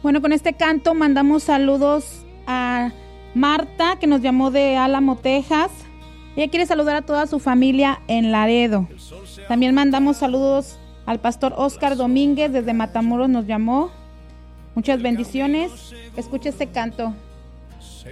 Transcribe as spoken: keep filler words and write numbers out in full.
Bueno, con este canto mandamos saludos a Marta, que nos llamó de Álamo, Texas. Ella quiere saludar a toda su familia en Laredo. También mandamos saludos al pastor Oscar Domínguez, desde Matamoros nos llamó. Muchas bendiciones. Escuche este canto. Se